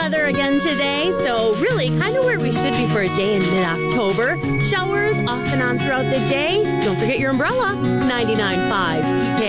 weather again today, so really kind of where we should be for a day in mid-October. Showers off and on throughout the day. Don't forget your umbrella. 99.5 PK.